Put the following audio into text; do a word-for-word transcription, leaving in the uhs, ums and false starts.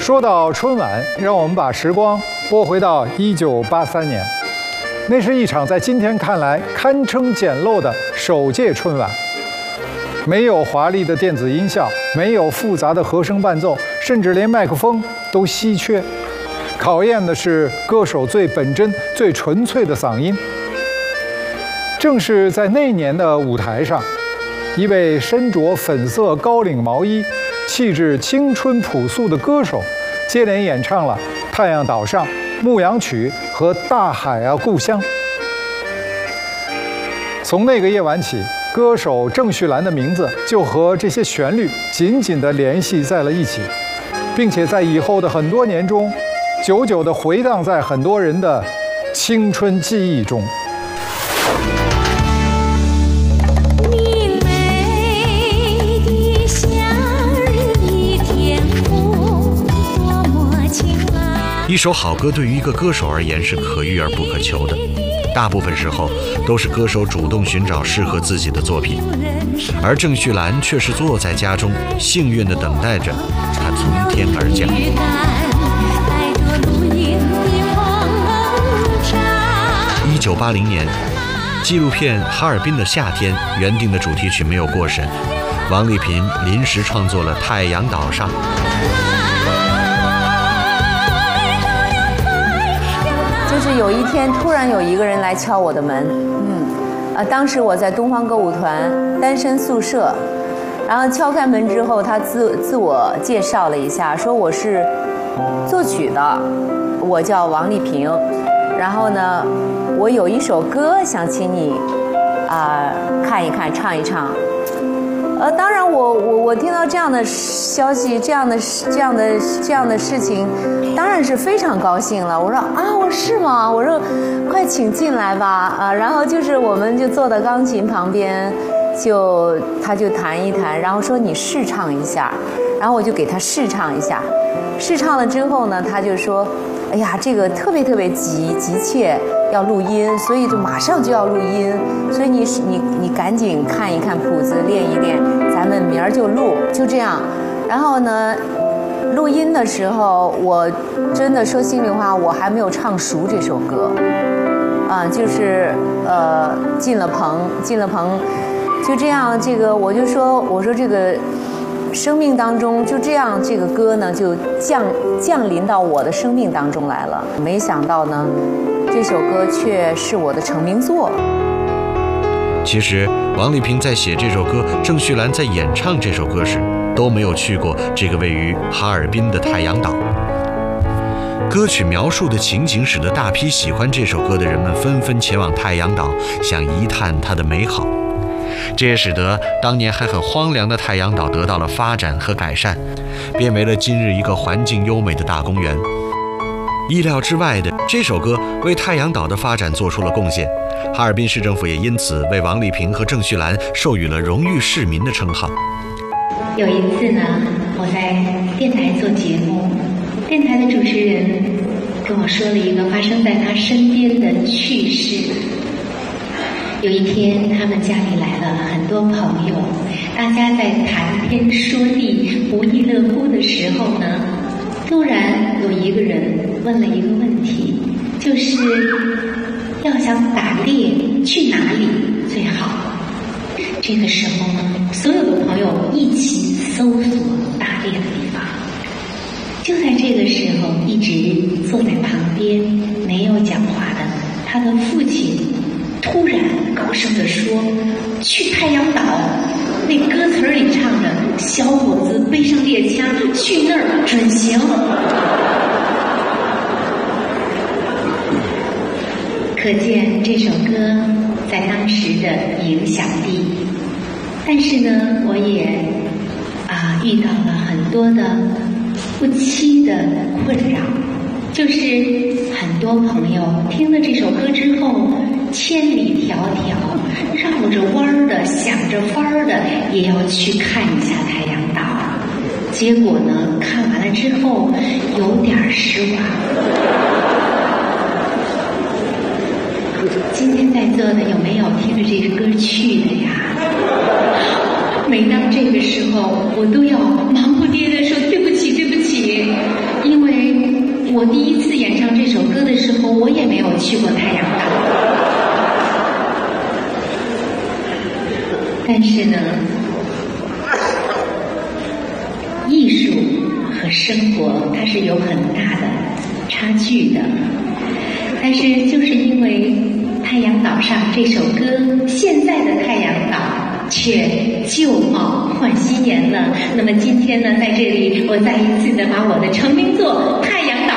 说到春晚，让我们把时光拨回到一九八三年，那是一场在今天看来堪称简陋的首届春晚。没有华丽的电子音效，没有复杂的和声伴奏，甚至连麦克风都稀缺。考验的是歌手最本真、最纯粹的嗓音。正是在那年的舞台上，一位身着粉色高领毛衣、气质青春朴素的歌手，接连演唱了《太阳岛上》《牧羊曲》和《大海啊故乡》。从那个夜晚起，歌手郑绪岚的名字就和这些旋律紧紧地联系在了一起，并且在以后的很多年中，久久地回荡在很多人的青春记忆中。 一首好歌对于一个歌手而言是可遇而不可求的，大部分时候都是歌手主动寻找适合自己的作品，而郑绪岚却是坐在家中，幸运地等待着他从天而降。一九八零年，纪录片《哈尔滨的夏天》原定的主题曲没有过审，王丽萍临时创作了《太阳岛上》。 就是有一天突然有一个人来敲我的门，嗯，啊，当时我在东方歌舞团单身宿舍，然后敲开门之后，他自自我介绍了一下，说我是作曲的，我叫王丽萍，然后呢，我有一首歌想请你啊、呃、看一看，唱一唱。呃，当然我我我听到这样的消息，这样的这样的这样的事情，当然是非常高兴了。我说啊，我是吗？我说快请进来吧啊！然后就是我们就坐在钢琴旁边，就他就弹一弹，然后说你试唱一下，然后我就给他试唱一下。试唱了之后呢，他就说，哎呀，这个特别特别急急切要录音，所以就马上就要录音，所以你你你赶紧看一看谱子，练一练，咱们明儿就录，就这样。然后呢，录音的时候，我真的说心里话，我还没有唱熟这首歌，啊，就是呃进了棚，进了棚，就这样，这个我就说，我说这个。生命当中就这样，这个歌呢就降降临到我的生命当中来了。没想到呢，这首歌却是我的成名作。 其实，王丽萍在写这首歌，郑绪岚在演唱这首歌时，都没有去过这个位于哈尔滨的太阳岛。歌曲描述的情景，使得大批喜欢这首歌的人们纷纷前往太阳岛，想一探它的美好。这也使得当年还很荒凉的太阳岛得到了发展和改善，变为了今日一个环境优美的大公园。意料之外的，这首歌为太阳岛的发展做出了贡献，哈尔滨市政府也因此为王丽萍和郑绪岚授予了荣誉市民的称号。 有一次呢，我在电台做节目，电台的主持人跟我说了一个发生在他身边的趣事。有一天，他们家里来了很多朋友，大家在谈天说地、不亦乐乎的时候呢，突然有一个人问了一个问题，就是要想打猎去哪里最好？这个时候呢，所有的朋友一起搜索打猎的地方。就在这个时候，一直坐在旁边没有讲话的他的父亲突然高声地说，去太阳岛，那歌词里唱着小伙子背上猎枪，去那儿准行。可见这首歌在当时的影响力。但是呢，我也啊遇到了很多的夫妻的困扰，就是很多朋友听了这首歌之后，千里迢迢绕着弯儿的想着法儿的也要去看一下太阳岛，结果呢看完了之后有点失望。今天在座的有没有听着这个歌去的呀？每当这个时候，我都要忙不迭地说对不起对不起， 但是呢，艺术和生活它是有很大的差距的。但是就是因为《太阳岛上》这首歌，现在的太阳岛却旧貌换新颜了。那么今天呢，在这里我再一次的把我的成名作《太阳岛》